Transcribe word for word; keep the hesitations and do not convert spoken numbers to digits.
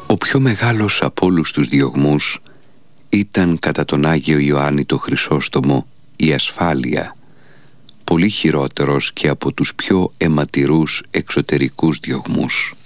Ο πιο μεγάλος από όλους τους διωγμούς ήταν κατά τον Άγιο Ιωάννη το Χρυσόστομο η ασφάλεια, πολύ χειρότερος και από τους πιο αιματηρούς εξωτερικούς διωγμούς.